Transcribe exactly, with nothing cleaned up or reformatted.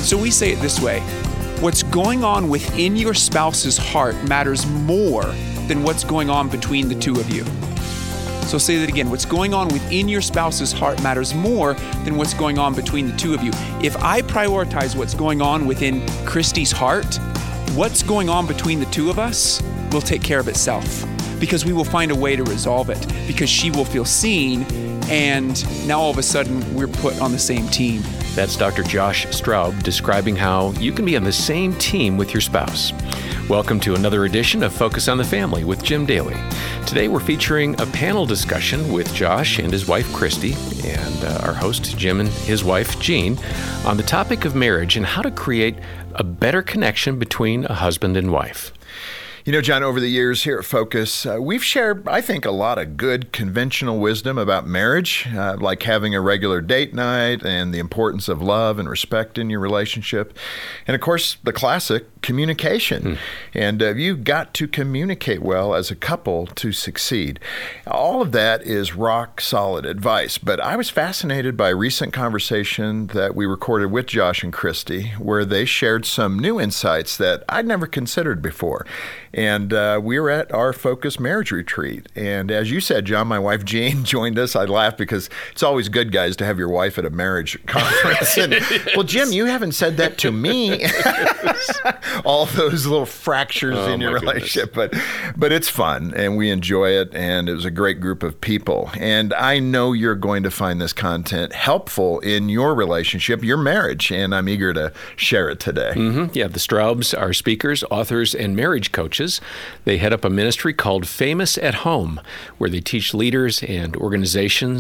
So we say it this way: what's going on within your spouse's heart matters more than what's going on between the two of you. So say that again. What's going on within your spouse's heart matters more than what's going on between the two of you. If I prioritize what's going on within Christy's heart, what's going on between the two of us will take care of itself, because we will find a way to resolve it, because she will feel seen, and now all of a sudden we're put on the same team. That's Doctor Josh Straub describing how you can be on the same team with your spouse. Welcome to another edition of Focus on the Family with Jim Daly. Today we're featuring a panel discussion with Josh and his wife Christy and uh, our host Jim and his wife Jean on the topic of marriage and how to create a better connection between a husband and wife. You know, John, over the years here at Focus, uh, we've shared, I think, a lot of good conventional wisdom about marriage, uh, like having a regular date night and the importance of love and respect in your relationship. And of course, the classic, communication. Mm. And uh, you've got to communicate well as a couple to succeed. All of that is rock solid advice. But I was fascinated by a recent conversation that we recorded with Josh and Christy, where they shared some new insights that I'd never considered before. And uh, we were at our Focus Marriage Retreat. And as you said, John, my wife Jean joined us. I laughed because it's always good, guys, to have your wife at a marriage conference. And, well, Jim, you haven't said that to me. All those little fractures oh, in your relationship. But but it's fun, and we enjoy it, and it was a great group of people. And I know you're going to find this content helpful in your relationship, your marriage, and I'm eager to share it today. Mm-hmm. Yeah, the Straubs are speakers, authors, and marriage coaches. They head up a ministry called Famous at Home, where they teach leaders and organizations